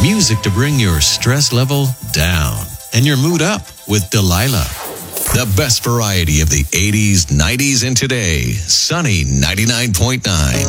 Music to bring your stress level down and your mood up with Delilah. The best variety of the 80s, 90s, and today. Sunny 99.9.